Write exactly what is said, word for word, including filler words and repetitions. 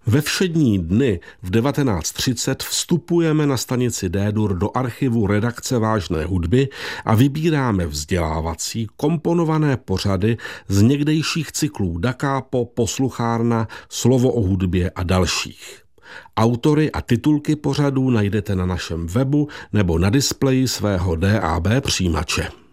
Ve všední dny v devatenáct třicet vstupujeme na stanici D-dur do archivu redakce Vážné hudby a vybíráme vzdělávací komponované pořady z někdejších cyklů Da Capo, Posluchárna, Slovo o hudbě a dalších. Autory a titulky pořadů najdete na našem webu nebo na displeji svého D A B přijímače.